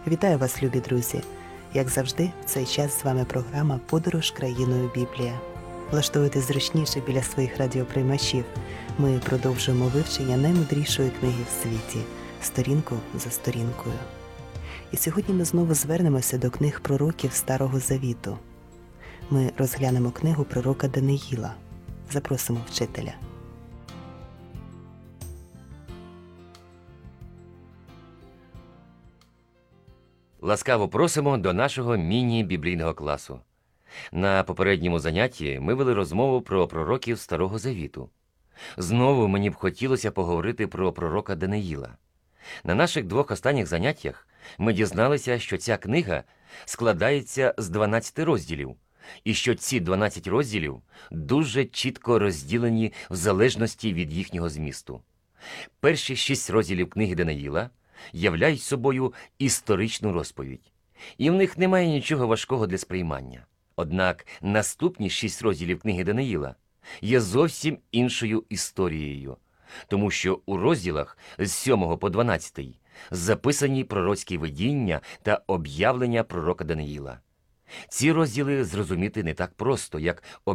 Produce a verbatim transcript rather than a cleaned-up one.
Вітаю вас, любі друзі! Як завжди, в цей час з вами програма «Подорож країною Біблія». Влаштуйтесь зручніше біля своїх радіоприймачів. Ми продовжуємо вивчення наймудрішої книги в світі, сторінку за сторінкою. І сьогодні ми знову звернемося до книг пророків Старого Завіту. Ми розглянемо книгу пророка Даниїла. Запросимо вчителя. Ласкаво просимо до нашого міні-біблійного класу. На попередньому занятті ми вели розмову про пророків Старого Завіту. Знову мені б хотілося поговорити про пророка Даниїла. На наших двох останніх заняттях ми дізналися, що ця книга складається з дванадцяти розділів, і що ці дванадцять розділів дуже чітко розділені в залежності від їхнього змісту. Перші шість розділів книги Даниїла являють собою історичну розповідь, і в них немає нічого важкого для сприймання. Однак наступні шість розділів книги Даниїла є зовсім іншою історією, тому що у розділах з сьомого по дванадцятий записані пророцькі видіння та об'явлення пророка Даниїла. Ці розділи зрозуміти не так просто, як